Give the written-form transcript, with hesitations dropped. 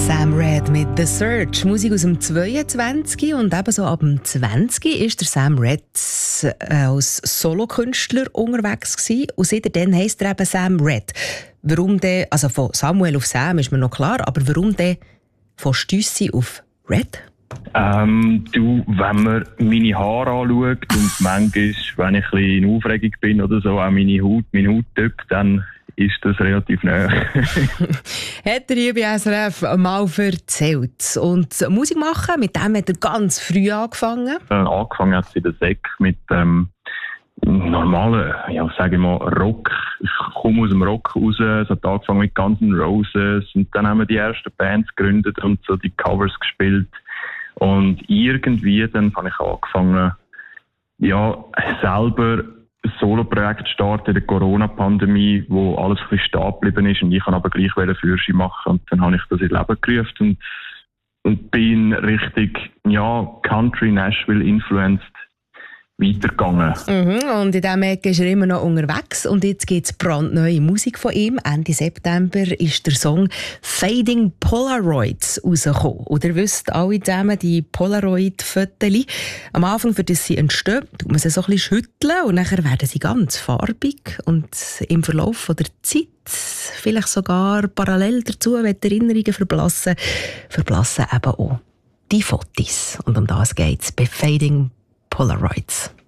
Sam Red mit «The Search», Musik aus dem 22. Und ebenso ab dem 20. ist der Sam Red als Solokünstler unterwegs gewesen. Und seitdem heisst er eben Sam Red. Warum denn, also von Samuel auf Sam ist mir noch klar, aber warum denn von Stüssi auf Red? Wenn man meine Haare anschaut und manchmal, wenn ich ein bisschen in Aufregung bin oder so, auch meine Haut drückt, dann ist das relativ nah. Hat der liebe SRF mal erzählt. Und Musik machen, mit dem hat er ganz früh angefangen. Angefangen hat es in der Sek mit normalen, sage ich mal, Rock. Ich komme aus dem Rock raus. Es hat angefangen mit Guns N' Roses. Und dann haben wir die ersten Bands gegründet und so die Covers gespielt. Und irgendwie dann habe ich angefangen, selber ein Solo-Projekt zu starten in der Corona-Pandemie, wo alles ein bisschen stehen geblieben ist. Und ich kann aber gleich Führerschein machen. Und dann habe ich das ins Leben gerufen und bin richtig, Country, Nashville-influenced weitergegangen. Und in diesem Ecke ist er immer noch unterwegs. Und jetzt gibt es brandneue Musik von ihm. Ende September ist der Song «Fading Polaroids» rausgekommen. Und ihr wisst alle zusammen, die Polaroid-Fotos, am Anfang, für das sie entstehen, tut man sie so ein bisschen schütteln und nachher werden sie ganz farbig. Und im Verlauf der Zeit, vielleicht sogar parallel dazu, wenn die Erinnerungen verblassen eben auch die Fotos. Und um das geht es bei «Fading Polaroids».